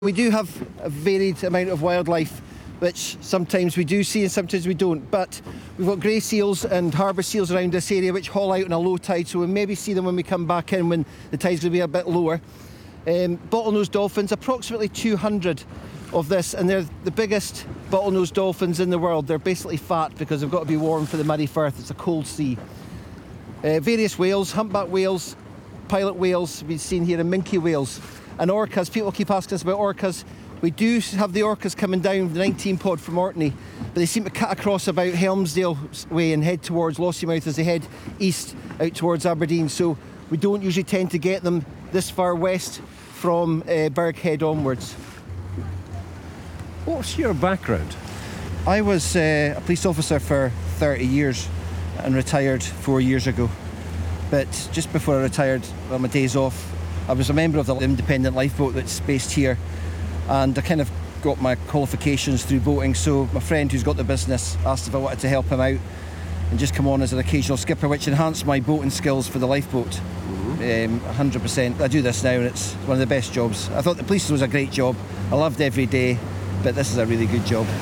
We do have a varied amount of wildlife, which sometimes we do see and sometimes we don't. But we've got grey seals and harbour seals around this area which haul out on a low tide, so we'll maybe see them when we come back in when the tide's going to be a bit lower. Bottlenose dolphins, approximately 200 of this, and they're the biggest bottlenose dolphins in the world. They're basically fat because they've got to be warm for the Murray Firth. It's a cold sea. Various whales, humpback whales, pilot whales we've seen here, and minke whales. And orcas, people keep asking us about orcas. We do have the orcas coming down the 19 pod from Orkney, but they seem to cut across about Helmsdale way and head towards Lossiemouth as they head east out towards Aberdeen. So we don't usually tend to get them this far west from Burghead onwards. What's your background? I was a police officer for 30 years and retired 4 years ago. But just before I retired, on my days off, I was a member of the independent lifeboat that's based here, and I kind of got my qualifications through boating, so my friend who's got the business asked if I wanted to help him out and just come on as an occasional skipper, which enhanced my boating skills for the lifeboat. 100%. I do this now and it's one of the best jobs. I thought the police was a great job. I loved every day, but this is a really good job.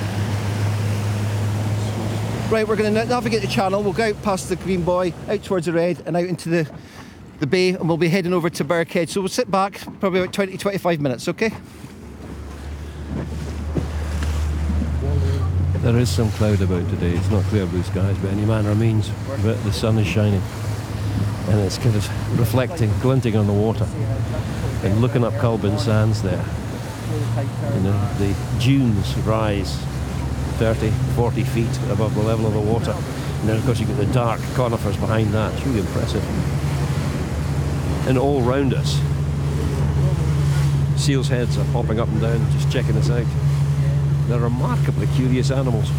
Right, we're going to navigate the channel. We'll go out past the green buoy, out towards the red and out into the bay, and we'll be heading over to Burghead. So we'll sit back probably about 20-25 minutes, okay? There is some cloud about today. It's not clear blue skies by any manner of means, but the sun is shining and it's kind of reflecting, glinting on the water. And looking up Culbin Sands there, you know, the dunes rise 30, 40 feet above the level of the water. And then of course you've got the dark conifers behind that. It's really impressive. And all round us, seals' heads are popping up and down, just checking us out. They're remarkably curious animals.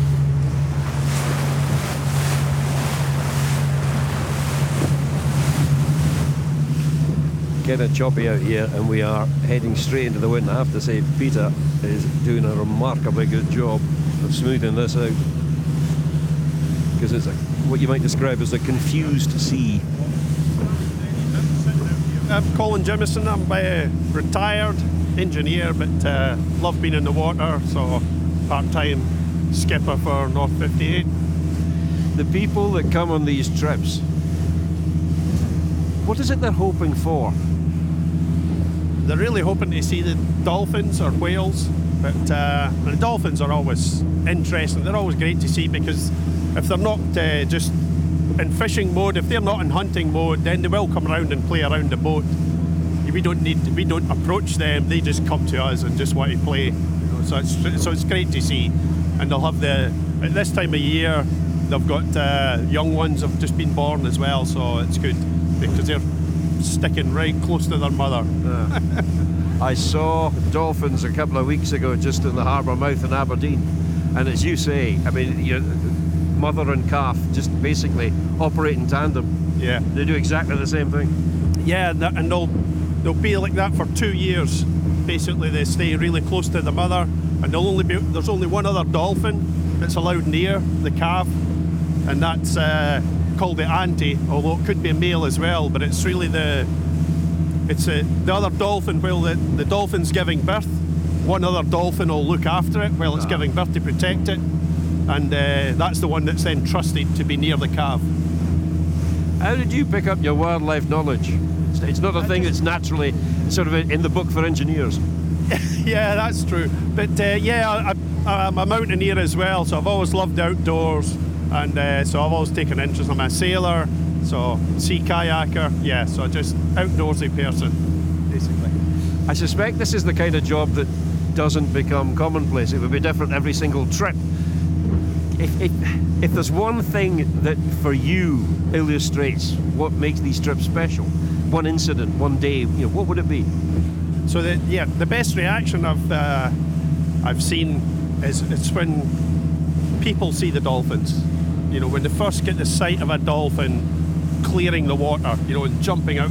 Kind of choppy out here, and we are heading straight into the wind. I have to say, Peter is doing a remarkably good job of smoothing this out, because it's what you might describe as a confused sea. I'm Colin Jimison. I'm a retired engineer, but love being in the water, so part-time skipper for North 58. The people that come on these trips, what is it they're hoping for? They're really hoping to see the dolphins or whales, but the dolphins are always interesting. They're always great to see, because if they're not just in fishing mode, if they're not in hunting mode, then they will come around and play around the boat. We don't approach them, they just come to us and just want to play. You know, so it's great to see. And they'll have at this time of year, they've got young ones have just been born as well, so it's good because they're sticking right close to their mother. I saw dolphins a couple of weeks ago just in the harbour mouth in Aberdeen, and as you say, I mean, mother and calf just basically operate in tandem. Yeah, they do exactly the same thing. Yeah, and they'll be like that for 2 years. Basically, they stay really close to the mother, and there's only one other dolphin that's allowed near the calf, and that's called the auntie, although it could be a male as well. But it's really the other dolphin. While the dolphin's giving birth, one other dolphin will look after it while it's giving birth to protect it, and that's the one that's then trusted to be near the calf. How did you pick up your wildlife knowledge? It's not a thing that's naturally sort of in the book for engineers. Yeah, that's true. But I'm a mountaineer as well, so I've always loved outdoors, and so I've always taken interest. I'm a sailor, so sea kayaker, yeah, so just outdoorsy person, basically. I suspect this is the kind of job that doesn't become commonplace. It would be different every single trip. If there's one thing that for you illustrates what makes these trips special, one incident, one day, you know, what would it be? So the best reaction I've seen is when people see the dolphins. You know, when they first get the sight of a dolphin clearing the water, you know, and jumping out